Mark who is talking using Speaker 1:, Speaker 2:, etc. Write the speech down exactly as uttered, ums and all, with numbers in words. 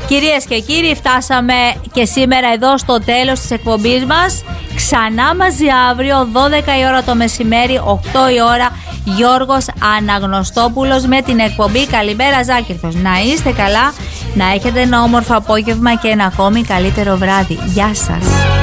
Speaker 1: Κυρίες και κύριοι, φτάσαμε και σήμερα εδώ στο τέλος της εκπομπής μας. Ξανά μαζί αύριο, δώδεκα η ώρα το μεσημέρι, οκτώ η ώρα, Γιώργος Αναγνωστόπουλος με την εκπομπή Καλημέρα Ζάκυνθος. Να είστε καλά, να έχετε ένα όμορφο απόγευμα και ένα ακόμη καλύτερο βράδυ. Γεια σας.